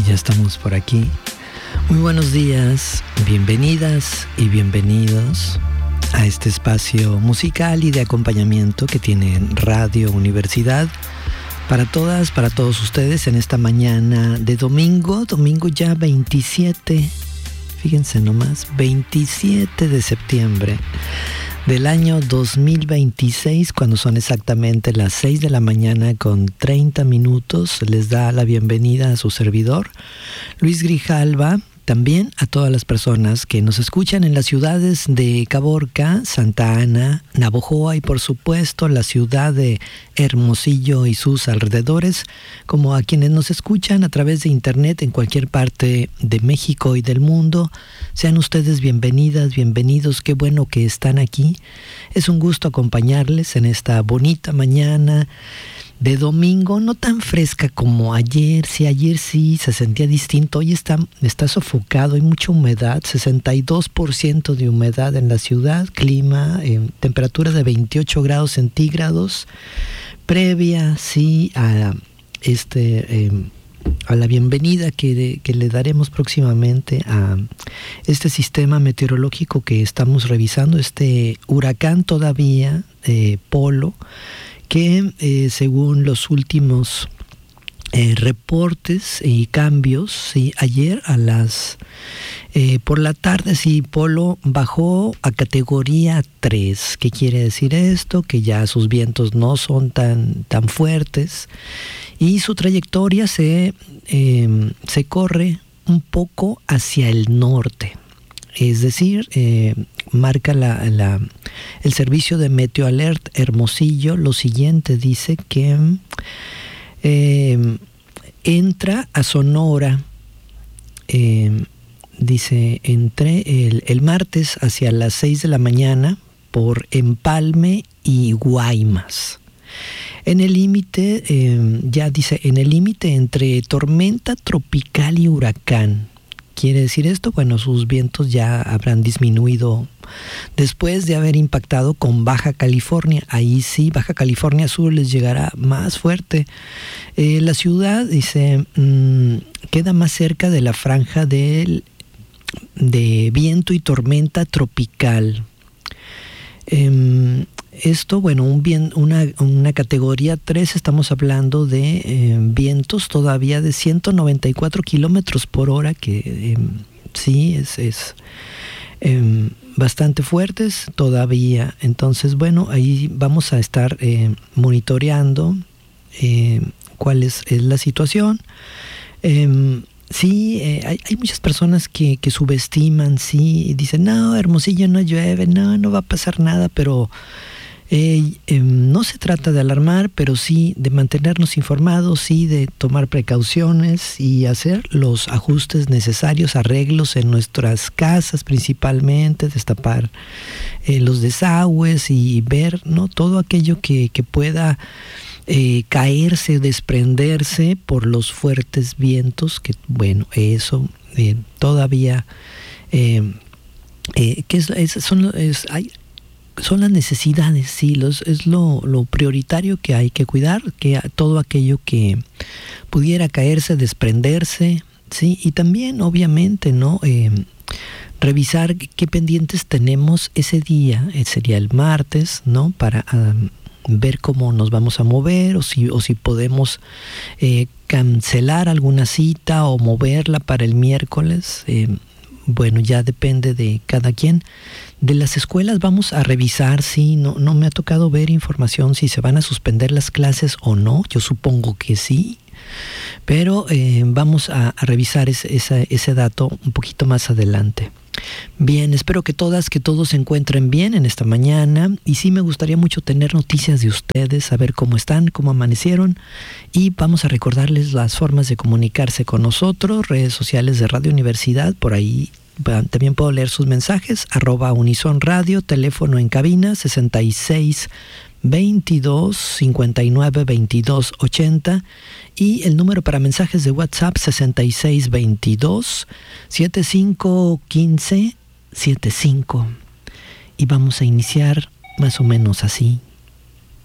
ya estamos por aquí. Muy buenos días, bienvenidas y bienvenidos a este espacio musical y de acompañamiento que tiene Radio Universidad para todas, para todos ustedes en esta mañana de domingo ya 27, fíjense nomás, 27 de septiembre del año 2026, cuando son exactamente las 6 de la mañana con 30 minutos. Les da la bienvenida a su servidor, Luis Grijalva. También a todas las personas que nos escuchan en las ciudades de Caborca, Santa Ana, Navojoa y por supuesto la ciudad de Hermosillo y sus alrededores, como a quienes nos escuchan a través de internet en cualquier parte de México y del mundo. Sean ustedes bienvenidas, bienvenidos, qué bueno que están aquí. Es un gusto acompañarles en esta bonita mañana de domingo, no tan fresca como ayer. Sí, ayer sí se sentía distinto. Hoy está sofocado, hay mucha humedad, 62% de humedad en la ciudad, clima, temperatura de 28 grados centígrados, previa, sí, a la bienvenida que le daremos próximamente a este sistema meteorológico que estamos revisando, este huracán todavía, Polo, que según los últimos reportes y cambios, sí, ayer por la tarde, sí, Polo bajó a categoría 3. ¿Qué quiere decir esto? Que ya sus vientos no son tan fuertes y su trayectoria se corre un poco hacia el norte. Es decir, marca el servicio de Meteo Alert Hermosillo lo siguiente, dice que entra a Sonora, dice, entre el martes hacia las 6 de la mañana por Empalme y Guaymas. En el límite, ya dice, en el límite entre tormenta tropical y huracán. ¿Quiere decir esto? Bueno, sus vientos ya habrán disminuido después de haber impactado con Baja California. Ahí sí, Baja California Sur les llegará más fuerte. La ciudad, dice, queda más cerca de la franja de viento y tormenta tropical. Esto, bueno, una categoría 3, estamos hablando de vientos todavía de 194 kilómetros por hora, que sí, es bastante fuertes todavía. Entonces, bueno, ahí vamos a estar monitoreando cuál es la situación. Sí, hay muchas personas que subestiman, sí, y dicen, no, Hermosillo no llueve, no va a pasar nada, pero no se trata de alarmar, pero sí de mantenernos informados, sí de tomar precauciones y hacer los ajustes necesarios, arreglos en nuestras casas principalmente, destapar los desagües y ver, ¿no?, todo aquello que pueda caerse, desprenderse por los fuertes vientos, que bueno, eso todavía son las necesidades, sí, es lo prioritario que hay que cuidar, que todo aquello que pudiera caerse, desprenderse, sí, y también obviamente, ¿no?, revisar qué pendientes tenemos ese día, sería el martes, ¿no?, para ver cómo nos vamos a mover o si podemos cancelar alguna cita o moverla para el miércoles. Bueno, ya depende de cada quien. De las escuelas vamos a revisar, sí, no me ha tocado ver información si se van a suspender las clases o no. Yo supongo que sí, pero vamos a revisar ese dato un poquito más adelante. Bien, espero que todas, que todos se encuentren bien en esta mañana, y sí me gustaría mucho tener noticias de ustedes, saber cómo están, cómo amanecieron, y vamos a recordarles las formas de comunicarse con nosotros, redes sociales de Radio Universidad, por ahí también puedo leer sus mensajes, @Unison Radio, teléfono en cabina 66 22 59 22 80 y el número para mensajes de WhatsApp 66 22 75 15 75. Y vamos a iniciar más o menos así.